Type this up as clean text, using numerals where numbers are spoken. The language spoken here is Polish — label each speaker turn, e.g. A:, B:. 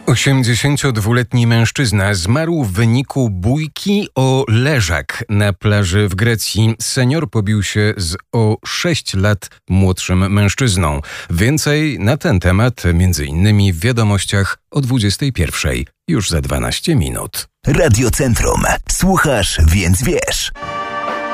A: 82-letni mężczyzna zmarł w wyniku bójki o leżak na plaży w Grecji. Senior pobił się z o 6 lat młodszym mężczyzną. Więcej na ten temat, między innymi w wiadomościach o 21:00, już za 12 minut.
B: Radio Centrum. Słuchasz, więc wiesz.